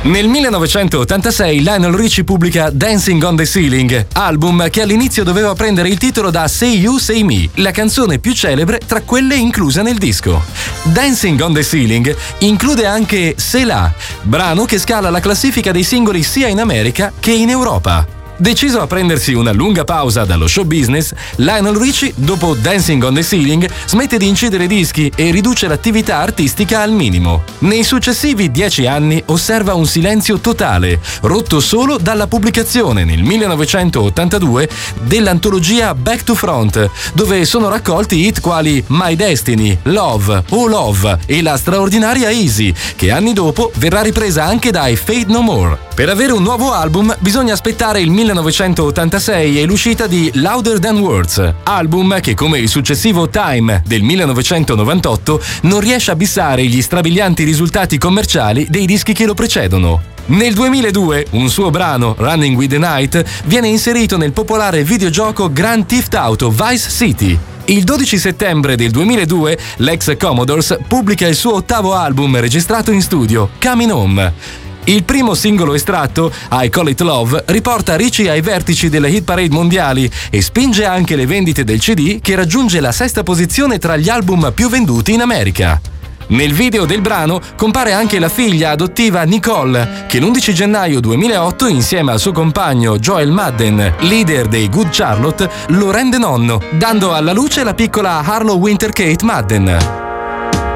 Nel 1986 Lionel Richie pubblica Dancing on the Ceiling, album che all'inizio doveva prendere il titolo da Say You, Say Me, la canzone più celebre tra quelle incluse nel disco. Dancing on the Ceiling include anche C'est là, brano che scala la classifica dei singoli sia in America che in Europa. Deciso a prendersi una lunga pausa dallo show business, Lionel Richie, dopo Dancing on the Ceiling, smette di incidere dischi e riduce l'attività artistica al minimo. Nei successivi 10 anni osserva un silenzio totale, rotto solo dalla pubblicazione nel 1982 dell'antologia Back to Front, dove sono raccolti hit quali My Destiny, Love, Oh Love e la straordinaria Easy, che anni dopo verrà ripresa anche dai Fade No More. Per avere un nuovo album bisogna aspettare il 1986 e l'uscita di Louder Than Words, album che, come il successivo Time del 1998, non riesce a bissare gli strabilianti risultati commerciali dei dischi che lo precedono. Nel 2002 un suo brano, Running with the Night, viene inserito nel popolare videogioco Grand Theft Auto Vice City. Il 12 settembre del 2002 l'ex Commodores pubblica il suo ottavo album registrato in studio, Coming Home. Il primo singolo estratto, I Call It Love, riporta Richie ai vertici delle hit parade mondiali e spinge anche le vendite del CD, che raggiunge la 6ª posizione tra gli album più venduti in America. Nel video del brano compare anche la figlia adottiva Nicole, che l'11 gennaio 2008, insieme al suo compagno Joel Madden, leader dei Good Charlotte, lo rende nonno, dando alla luce la piccola Harlow Winter Kate Madden.